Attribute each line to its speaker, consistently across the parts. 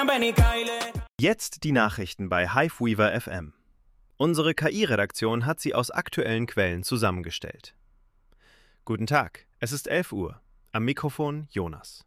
Speaker 1: Jetzt die Nachrichten bei Hiveweaver FM. Unsere KI-Redaktion hat sie aus aktuellen Quellen zusammengestellt. Guten Tag, es ist 11 Uhr. Am Mikrofon Jonas.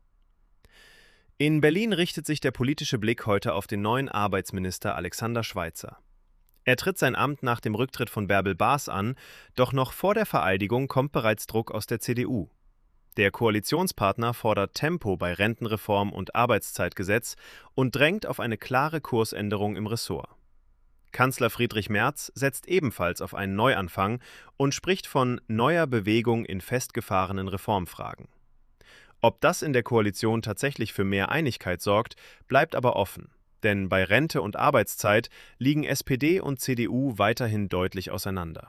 Speaker 1: In Berlin richtet sich der politische Blick heute auf den neuen Arbeitsminister Alexander Schweitzer. Er tritt sein Amt nach dem Rücktritt von Bärbel Baas an, doch noch vor der Vereidigung kommt bereits Druck aus der CDU. Der Koalitionspartner fordert Tempo bei Rentenreform und Arbeitszeitgesetz und drängt auf eine klare Kursänderung im Ressort. Kanzler Friedrich Merz setzt ebenfalls auf einen Neuanfang und spricht von neuer Bewegung in festgefahrenen Reformfragen. Ob das in der Koalition tatsächlich für mehr Einigkeit sorgt, bleibt aber offen, denn bei Rente und Arbeitszeit liegen SPD und CDU weiterhin deutlich auseinander.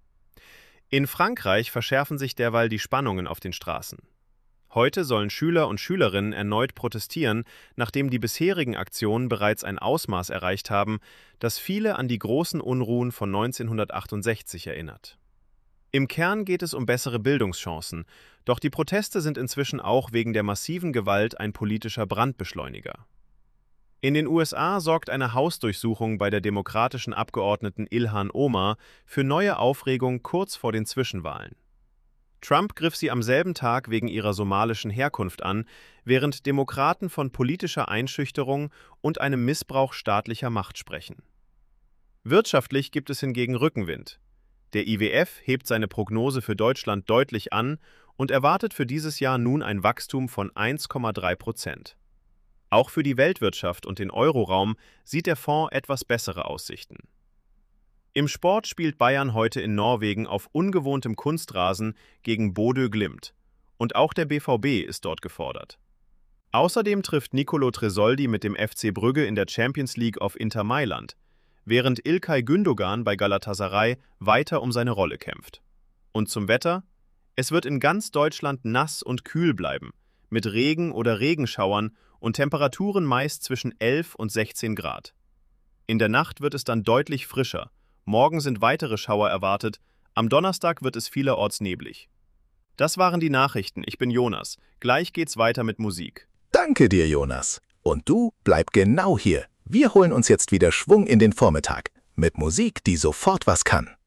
Speaker 1: In Frankreich verschärfen sich derweil die Spannungen auf den Straßen. Heute sollen Schüler und Schülerinnen erneut protestieren, nachdem die bisherigen Aktionen bereits ein Ausmaß erreicht haben, das viele an die großen Unruhen von 1968 erinnert. Im Kern geht es um bessere Bildungschancen, doch die Proteste sind inzwischen auch wegen der massiven Gewalt ein politischer Brandbeschleuniger. In den USA sorgt eine Hausdurchsuchung bei der demokratischen Abgeordneten Ilhan Omar für neue Aufregung kurz vor den Zwischenwahlen. Trump griff sie am selben Tag wegen ihrer somalischen Herkunft an, während Demokraten von politischer Einschüchterung und einem Missbrauch staatlicher Macht sprechen. Wirtschaftlich gibt es hingegen Rückenwind. Der IWF hebt seine Prognose für Deutschland deutlich an und erwartet für dieses Jahr nun ein Wachstum von 1,3%. Auch für die Weltwirtschaft und den Euroraum sieht der Fonds etwas bessere Aussichten. Im Sport spielt Bayern heute in Norwegen auf ungewohntem Kunstrasen gegen Bodø Glimt. Und auch der BVB ist dort gefordert. Außerdem trifft Nicolo Tresoldi mit dem FC Brügge in der Champions League auf Inter Mailand, während İlkay Gündoğan bei Galatasaray weiter um seine Rolle kämpft. Und zum Wetter? Es wird in ganz Deutschland nass und kühl bleiben, mit Regen oder Regenschauern und Temperaturen meist zwischen 11 und 16 Grad. In der Nacht wird es dann deutlich frischer. Morgen sind weitere Schauer erwartet. Am Donnerstag wird es vielerorts neblig. Das waren die Nachrichten. Ich bin Jonas. Gleich geht's weiter mit Musik.
Speaker 2: Danke dir, Jonas. Und du bleib genau hier. Wir holen uns jetzt wieder Schwung in den Vormittag. Mit Musik, die sofort was kann.